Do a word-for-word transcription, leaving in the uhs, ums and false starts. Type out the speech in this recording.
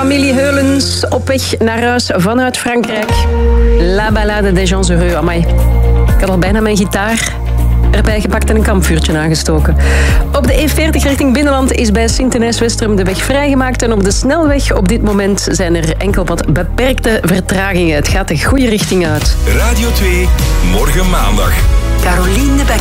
Familie Heulens op weg naar huis vanuit Frankrijk. La Ballade des Gens Heureux. Amai, ik had al bijna mijn gitaar erbij gepakt en een kampvuurtje aangestoken. Op de E veertig richting Binnenland is bij Sint-Denijs-Westerum de weg vrijgemaakt. En op de snelweg op dit moment zijn er enkel wat beperkte vertragingen. Het gaat de goede richting uit. Radio twee, morgen maandag. Caroline de Bekker.